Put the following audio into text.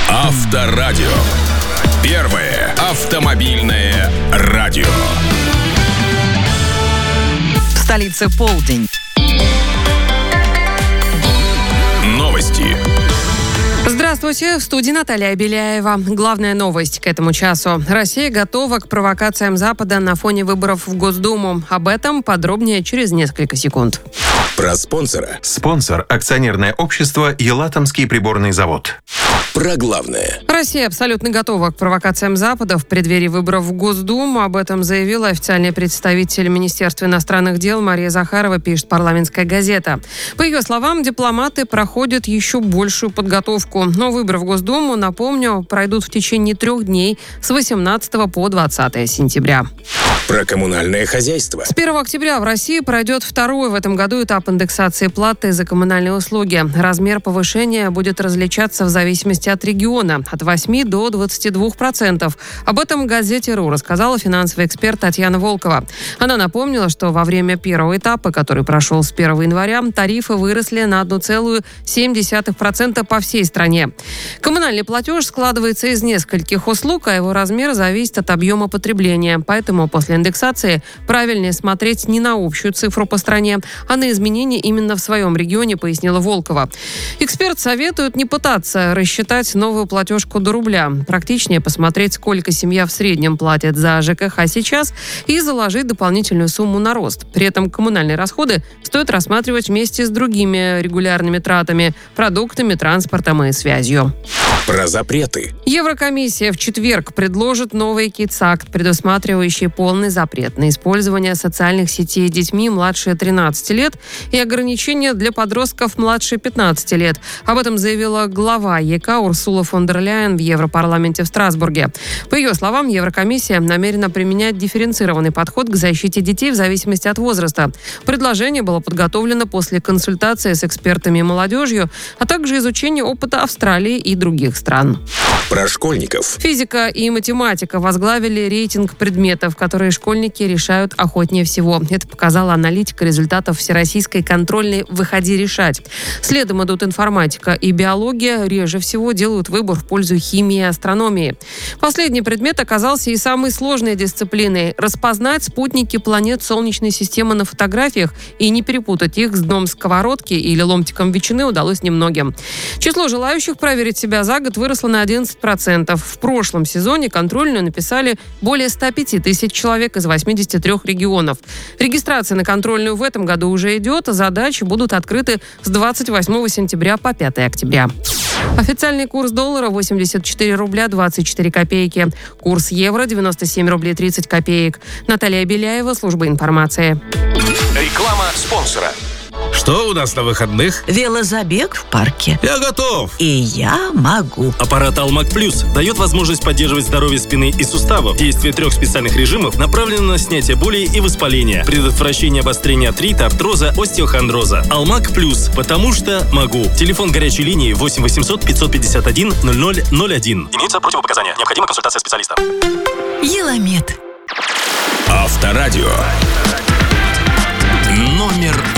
Авторадио. Первое автомобильное радио. В столице полдень. Новости. Здравствуйте, в студии Наталья Беляева. Главная новость к этому часу. Россия готова к провокациям Запада на фоне выборов в Госдуму. Об этом подробнее через несколько секунд. Про спонсора. Спонсор – акционерное общество «Елатомский приборный завод». Про главное. Россия абсолютно готова к провокациям Запада в преддверии выборов в Госдуму. Об этом заявила официальный представитель Министерства иностранных дел Мария Захарова, пишет «Парламентская газета». По ее словам, дипломаты проходят еще большую подготовку. Но выборы в Госдуму, напомню, пройдут в течение 3 дней с 18 по 20 сентября. Про коммунальное хозяйство. С 1 октября в России пройдет второй в этом году этап индексации платы за коммунальные услуги. Размер повышения будет различаться в зависимости от региона – от 8 до 22%. Об этом газете «РУ» рассказала финансовый эксперт Татьяна Волкова. Она напомнила, что во время первого этапа, который прошел с 1 января, тарифы выросли на 1,7% по всей стране. Коммунальный платеж складывается из нескольких услуг, а его размер зависит от объема потребления. Поэтому после индексации правильнее смотреть не на общую цифру по стране, а на изменения именно в своем регионе, пояснила Волкова. Эксперт советует не пытаться рассчитать новую платежку до рубля. Практичнее посмотреть, сколько семья в среднем платит за ЖКХ сейчас, и заложить дополнительную сумму на рост. При этом коммунальные расходы стоит рассматривать вместе с другими регулярными тратами – продуктами, транспортом и связью. Про запреты. Еврокомиссия в четверг предложит новый КИЦ-акт, предусматривающий полный запрет на использование социальных сетей детьми младше 13 лет и ограничения для подростков младше 15 лет. Об этом заявила глава ЕК Урсула фон дер Ляйен в Европарламенте в Страсбурге. По ее словам, Еврокомиссия намерена применять дифференцированный подход к защите детей в зависимости от возраста. Предложение было подготовлено после консультации с экспертами и молодежью, а также изучения опыта Австралии и других стран. Про школьников. Физика и математика возглавили рейтинг предметов, которые школьники решают охотнее всего. Это показала аналитика результатов всероссийской контрольной «Выходи решать». Следом идут информатика и биология. Реже всего делают выбор в пользу химии и астрономии. Последний предмет оказался и самой сложной дисциплиной. Распознать спутники планет Солнечной системы на фотографиях и не перепутать их с дном сковородки или ломтиком ветчины удалось немногим. Число желающих проверить себя за год выросло на 11%. В прошлом сезоне контрольную написали более 105 тысяч человек из 83 регионов. Регистрация на контрольную в этом году уже идет, а задачи будут открыты с 28 сентября по 5 октября. Официальный курс доллара 84 рубля 24 копейки. Курс евро 97 рублей 30 копеек. Наталья Беляева, служба информации. Реклама спонсора. Что у нас на выходных? Велозабег в парке. Я готов. И я могу. Аппарат Алмак Плюс дает возможность поддерживать здоровье спины и суставов. Действие 3 специальных режимов направлено на снятие боли и воспаления, предотвращение обострения артрита, артроза, остеохондроза. Алмак Плюс, потому что могу. Телефон горячей линии 8 800 551 0001. Имеются противопоказания. Необходима консультация специалиста. Еламед. Авторадио. Номер